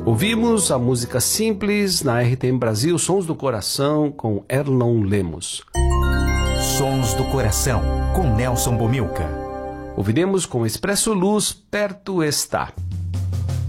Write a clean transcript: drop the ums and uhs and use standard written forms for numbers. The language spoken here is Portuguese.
Ouvimos a música Simples na RTM Brasil, Sons do Coração, com Erlon Lemos. Sons do Coração, com Nelson Bomilca. Ouviremos com Expresso Luz, Perto Está.